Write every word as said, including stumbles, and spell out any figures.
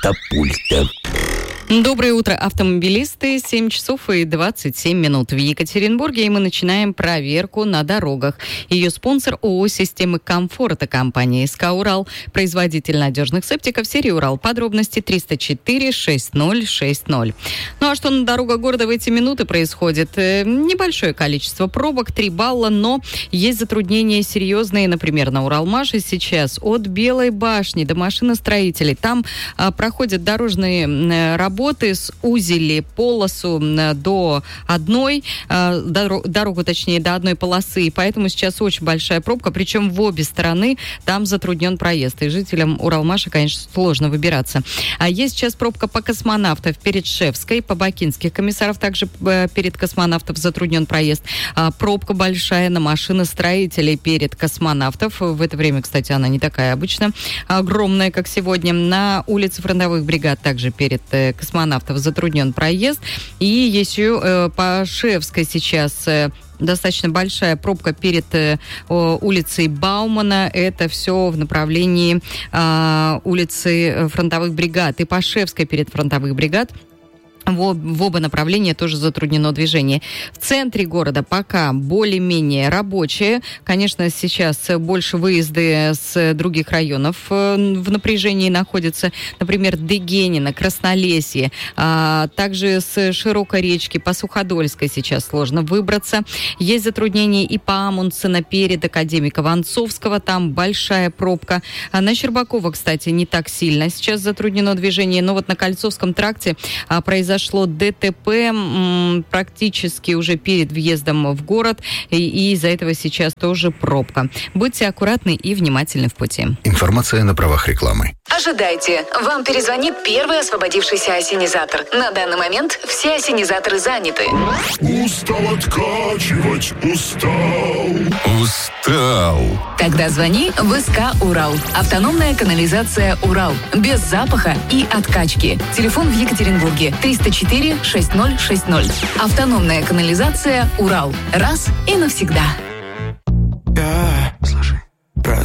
катапульта. Доброе утро, автомобилисты. семь часов и двадцать семь минут в Екатеринбурге, и мы начинаем проверку на дорогах. Ее спонсор ООО «Системы комфорта» компания СК «Урал», производитель надежных септиков серии «Урал». Подробности триста четыре шестьдесят ноль шестьдесят. Ну а что на дорогах города в эти минуты происходит? Небольшое количество пробок, три балла, но есть затруднения серьезные. Например, на Уралмаше сейчас от Белой башни до машиностроителей. Там а, проходят дорожные работы. Работы сузили полосу до одной, дорогу, дорогу, точнее, до одной полосы, и поэтому сейчас очень большая пробка, причем в обе стороны там затруднен проезд, и жителям Уралмаша, конечно, сложно выбираться. А есть сейчас пробка по Космонавтов перед Шефской, по Бакинских комиссаров также перед Космонавтов затруднен проезд. А пробка большая на машиностроителей перед Космонавтов. В это время, кстати, она не такая обычно огромная, как сегодня. На улице фронтовых бригад также перед Космонавтов затруднен проезд. И еще э, по Шефской сейчас э, достаточно большая пробка перед э, улицей Баумана. Это все в направлении э, улицы фронтовых бригад. И по Шефской перед фронтовых бригад В, в оба направления тоже затруднено движение. В центре города пока более-менее рабочие. Конечно, сейчас больше выезды с других районов в напряжении находятся. Например, Дегенина, Краснолесье. А также с Широкой речки по Суходольской сейчас сложно выбраться. Есть затруднения и по Амундсена перед Академика Вонцовского. Там большая пробка. А на Щербакова, кстати, не так сильно сейчас затруднено движение. Но вот на Кольцовском тракте а, произошло Произошло ДТП м, практически уже перед въездом в город, и, и из-за этого сейчас тоже пробка. Будьте аккуратны и внимательны в пути. Информация на правах рекламы. Ожидайте, вам перезвонит первый освободившийся ассенизатор. На данный момент все ассенизаторы заняты. Устал откачивать, устал. Устал. Тогда звони в СК «Урал». Автономная канализация «Урал». Без запаха и откачки. Телефон в Екатеринбурге триста четыре шестьдесят ноль шестьдесят. Автономная канализация «Урал». Раз и навсегда.